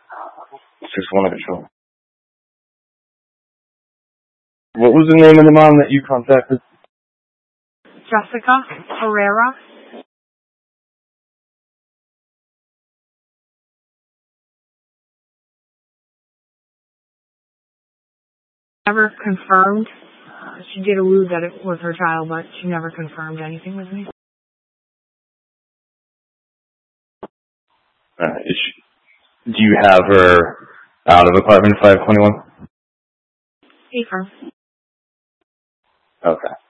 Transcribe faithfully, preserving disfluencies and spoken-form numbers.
Just want to control. What was the name of the mom that you contacted? Jessica Herrera. Never confirmed. She did allude that it was her child, but she never confirmed anything with me. Uh, is she, do you have her out of apartment five twenty-one? Affirm. Okay.